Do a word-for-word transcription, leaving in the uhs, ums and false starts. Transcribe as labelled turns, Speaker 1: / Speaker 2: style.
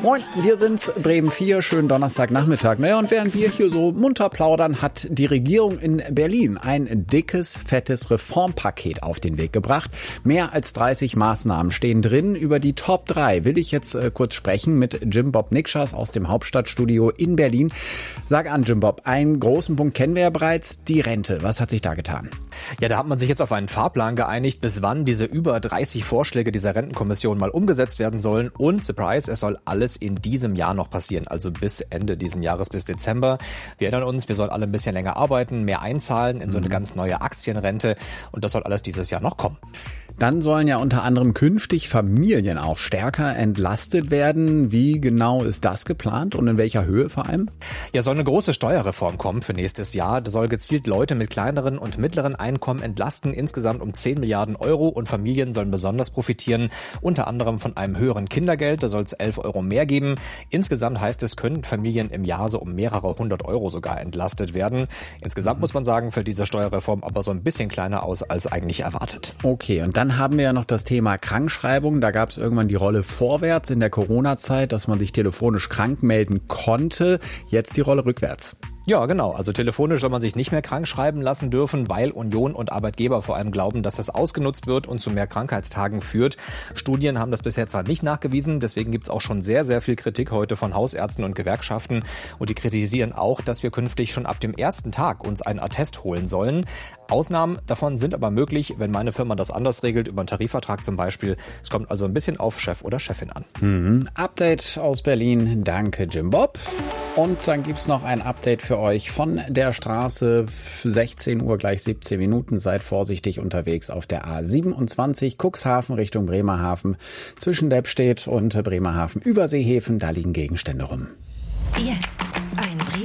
Speaker 1: Moin, wir sind's, Bremen vier, schönen Donnerstagnachmittag. Naja, und während wir hier so munter plaudern, hat die Regierung in Berlin ein dickes, fettes Reformpaket auf den Weg gebracht. Mehr als dreißig Maßnahmen stehen drin. Über die Top drei will ich jetzt äh, kurz sprechen mit Jim Bob Nikschas aus dem Hauptstadtstudio in Berlin. Sag an, Jim Bob, einen großen Punkt kennen wir ja bereits, die Rente. Was hat sich da getan?
Speaker 2: Ja, da hat man sich jetzt auf einen Fahrplan geeinigt, bis wann diese über dreißig Vorschläge dieser Rentenkommission mal umgesetzt werden sollen. Und, surprise, es soll alles in diesem Jahr noch passieren, also bis Ende diesen Jahres, bis Dezember. Wir erinnern uns, wir sollen alle ein bisschen länger arbeiten, mehr einzahlen in so eine ganz neue Aktienrente. Und das soll alles dieses Jahr noch kommen.
Speaker 1: Dann sollen ja unter anderem künftig Familien auch stärker entlastet werden. Wie genau ist das geplant und in welcher Höhe vor allem?
Speaker 2: Ja, soll eine große Steuerreform kommen für nächstes Jahr. Da soll gezielt Leute mit kleineren und mittleren Einkommen entlasten, insgesamt um zehn Milliarden Euro. Und Familien sollen besonders profitieren, unter anderem von einem höheren Kindergeld. Da soll es elf Euro mehr geben. Insgesamt heißt es, können Familien im Jahr so um mehrere hundert Euro sogar entlastet werden. Insgesamt muss man sagen, fällt diese Steuerreform aber so ein bisschen kleiner aus als eigentlich erwartet.
Speaker 1: Okay, und dann Dann haben wir ja noch das Thema Krankschreibung. Da gab es irgendwann die Rolle vorwärts in der Corona-Zeit, dass man sich telefonisch krank melden konnte. Jetzt die Rolle rückwärts.
Speaker 2: Ja, genau. Also telefonisch soll man sich nicht mehr krank schreiben lassen dürfen, weil Union und Arbeitgeber vor allem glauben, dass das ausgenutzt wird und zu mehr Krankheitstagen führt. Studien haben das bisher zwar nicht nachgewiesen, deswegen gibt's auch schon sehr, sehr viel Kritik heute von Hausärzten und Gewerkschaften. Und die kritisieren auch, dass wir künftig schon ab dem ersten Tag uns einen Attest holen sollen. Ausnahmen davon sind aber möglich, wenn meine Firma das anders regelt, über einen Tarifvertrag zum Beispiel. Es kommt also ein bisschen auf Chef oder Chefin an.
Speaker 1: Mhm. Update aus Berlin. Danke, Jim Bob. Und dann gibt's noch ein Update für euch von der Straße. sechzehn Uhr gleich siebzehn Minuten. Seid vorsichtig unterwegs auf der A siebenundzwanzig, Cuxhaven Richtung Bremerhaven. Zwischen Deppstedt und Bremerhaven Überseehäfen, da liegen Gegenstände rum.
Speaker 3: Jetzt ein Bremer